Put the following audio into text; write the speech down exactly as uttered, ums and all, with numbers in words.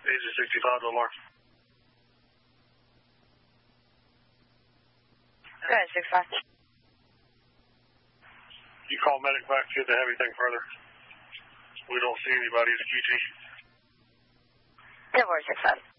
Easy sixty-five, no more. Go ahead, six five. You call medic back, see if they have anything further. We don't see anybody at Q T. ten four, six five.